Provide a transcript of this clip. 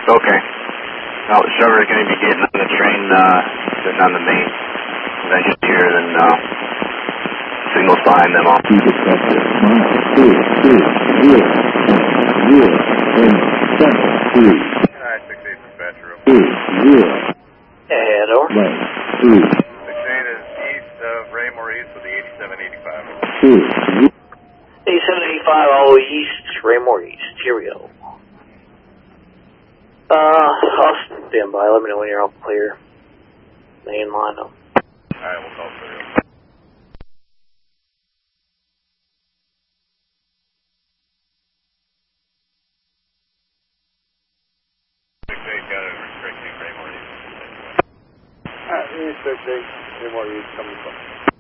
Okay. Well, the server is going to be getting on the train, just on the main convention here, then signals behind them all. Alright, 6-8 dispatcher. And over. 6-8 is east of Ray Maurice with the 8785. 8785 all the way east, Raymore East. Here we go. I'll stand by. Let me know when you're all clear. Main line up. Alright, we'll call for you. 6-8 got it restricting Ray Maurice. Alright, 6-8, Ray Maurice coming from.